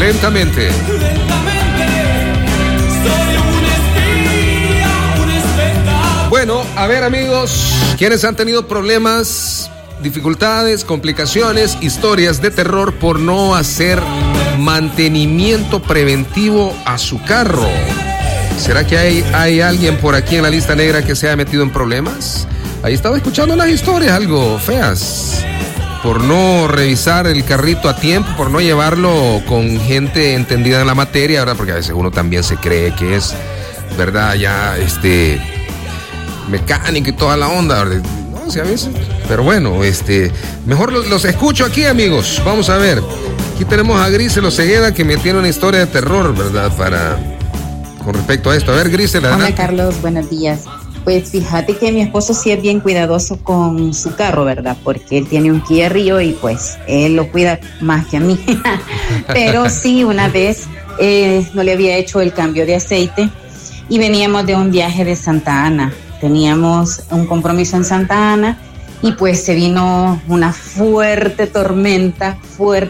Lentamente. Bueno, a ver, amigos, quienes han tenido problemas, dificultades, complicaciones, historias de terror por no hacer mantenimiento preventivo a su carro. ¿Será que hay alguien por aquí en la lista negra que se haya metido en problemas? Ahí estaba escuchando las historias algo feas por no revisar el carrito a tiempo, por no llevarlo con gente entendida en la materia, ¿verdad? Porque a veces uno también se cree que es, ¿verdad? Ya mecánico y toda la onda, ¿verdad? No sé, a veces, pero bueno, mejor los escucho aquí, amigos. Vamos a ver. Aquí tenemos a Grisel Osegueda, que me tiene una historia de terror, ¿verdad? Con respecto a esto. A ver, Grisel, adelante. Hola, Carlos, buenos días. Pues fíjate que mi esposo sí es bien cuidadoso con su carro, ¿verdad? Porque él tiene un Kia Rio y pues él lo cuida más que a mí. Pero sí, una vez no le había hecho el cambio de aceite y veníamos de un viaje de Santa Ana. Teníamos un compromiso en Santa Ana y pues se vino una fuerte tormenta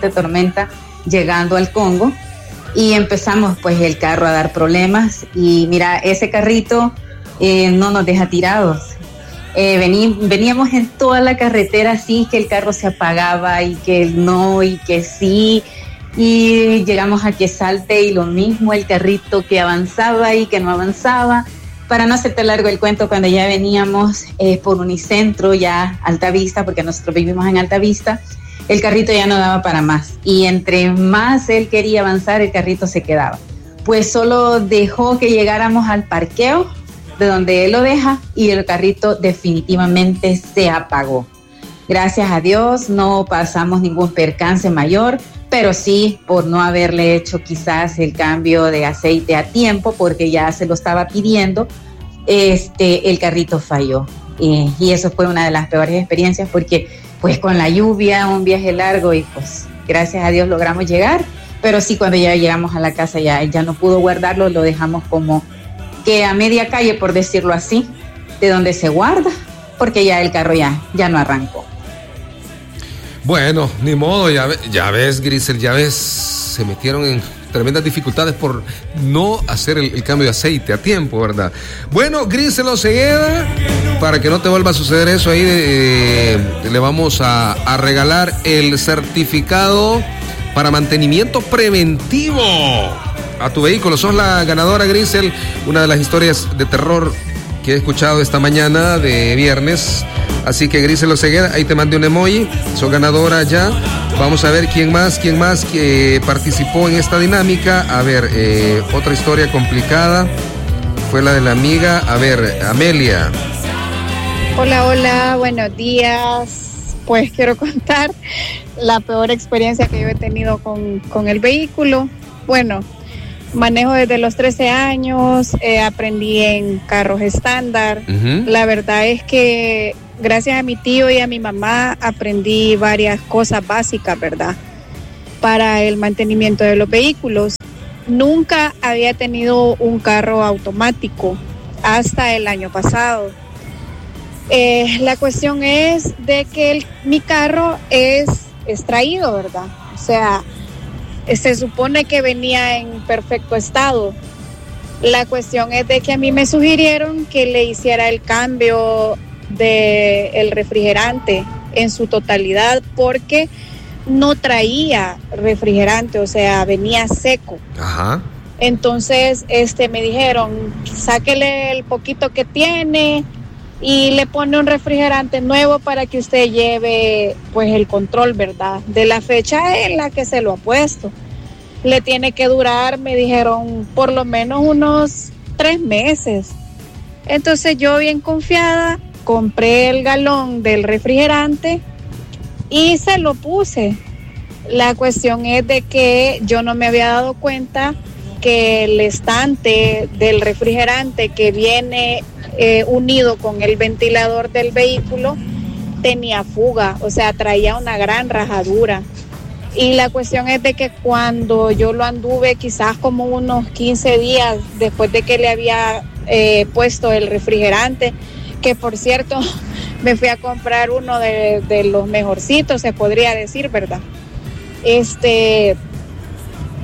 llegando al Congo y empezamos pues el carro a dar problemas y mira, ese carrito no nos deja tirados. Veníamos en toda la carretera así que el carro se apagaba y que no y que sí y llegamos a Quesalte y lo mismo, el carrito que avanzaba y que no avanzaba. Para no hacerte largo el cuento, cuando ya veníamos por Unicentro, ya Altavista, porque nosotros vivimos en Altavista, el carrito ya no daba para más. Y entre más él quería avanzar, el carrito se quedaba. Pues solo dejó que llegáramos al parqueo, de donde él lo deja, y el carrito definitivamente se apagó. Gracias a Dios no pasamos ningún percance mayor, pero sí por no haberle hecho quizás el cambio de aceite a tiempo, porque ya se lo estaba pidiendo, el carrito falló. Y eso fue una de las peores experiencias, porque pues con la lluvia, un viaje largo, y pues gracias a Dios logramos llegar, pero sí cuando ya llegamos a la casa ya no pudo guardarlo, lo dejamos como que a media calle, por decirlo así, de donde se guarda, porque ya el carro ya no arrancó. Bueno, ni modo, ya ves, Grisel, se metieron en tremendas dificultades por no hacer el cambio de aceite a tiempo, ¿verdad? Bueno, Grisel Osegueda, para que no te vuelva a suceder eso ahí, le vamos a regalar el certificado para mantenimiento preventivo a tu vehículo. Sos la ganadora, Grisel, una de las historias de terror que he escuchado esta mañana de viernes. Así que Grisel Osegueda, ahí te mandé un emoji, sos ganadora ya. Vamos a ver quién más que participó en esta dinámica. A ver, otra historia complicada fue la de la amiga. A ver, Amelia. Hola, buenos días. Pues quiero contar la peor experiencia que yo he tenido con el vehículo. Bueno, manejo desde los 13 años, aprendí en carros estándar. Uh-huh. La verdad es que gracias a mi tío y a mi mamá aprendí varias cosas básicas, ¿verdad? Para el mantenimiento de los vehículos. Nunca había tenido un carro automático hasta el año pasado. La cuestión es de que mi carro es traído, ¿verdad? O sea, se supone que venía en perfecto estado. La cuestión es de que a mí me sugirieron que le hiciera el cambio del refrigerante en su totalidad porque no traía refrigerante, o sea, venía seco. Ajá. Entonces, me dijeron, sáquele el poquito que tiene y le pone un refrigerante nuevo para que usted lleve, pues, el control, ¿verdad? De la fecha en la que se lo ha puesto. Le tiene que durar, me dijeron, por lo menos unos 3 meses. Entonces, yo bien confiada, compré el galón del refrigerante y se lo puse. La cuestión es de que yo no me había dado cuenta que el estante del refrigerante que viene unido con el ventilador del vehículo tenía fuga, o sea, traía una gran rajadura. Y la cuestión es de que cuando yo lo anduve quizás como unos 15 días después de que le había puesto el refrigerante, que por cierto me fui a comprar uno de los mejorcitos, se podría decir, ¿verdad?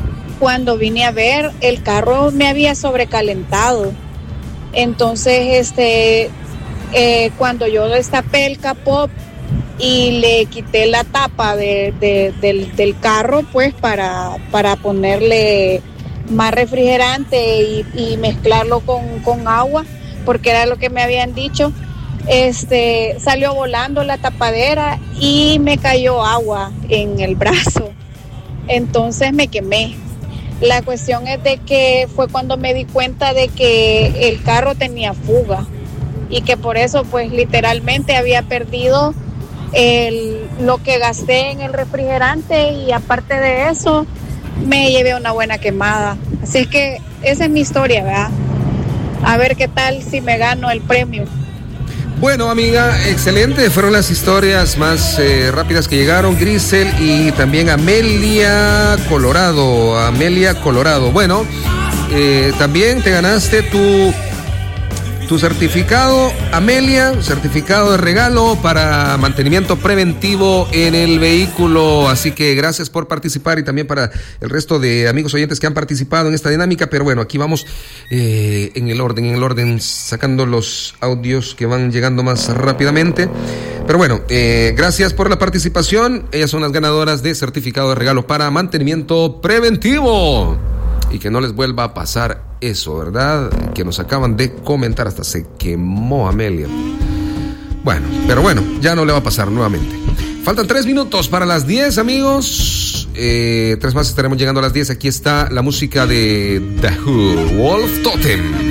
cuando vine a ver, el carro me había sobrecalentado. Entonces, cuando yo destapé el capó y le quité la tapa del carro, pues para ponerle más refrigerante y mezclarlo con agua, porque era lo que me habían dicho, salió volando la tapadera y me cayó agua en el brazo. Entonces me quemé. La cuestión es de que fue cuando me di cuenta de que el carro tenía fuga y que por eso pues literalmente había perdido lo que gasté en el refrigerante, y aparte de eso me llevé una buena quemada. Así que esa es mi historia, ¿verdad? A ver qué tal si me gano el premio. Bueno, amiga, excelente. Fueron las historias más rápidas que llegaron, Grisel, y también Amelia Colorado. Bueno, también te ganaste tu certificado, Amelia, certificado de regalo para mantenimiento preventivo en el vehículo. Así que gracias por participar, y también para el resto de amigos oyentes que han participado en esta dinámica. Pero bueno, aquí vamos en el orden, sacando los audios que van llegando más rápidamente. Pero bueno, gracias por la participación. Ellas son las ganadoras de certificado de regalo para mantenimiento preventivo. Y que no les vuelva a pasar eso, ¿verdad? Que nos acaban de comentar, hasta se quemó Amelia. Bueno, pero bueno, ya no le va a pasar nuevamente. Faltan 3 minutos para las 10, amigos. 3 más, estaremos llegando a las 10. Aquí está la música de The Who, Wolf Totem.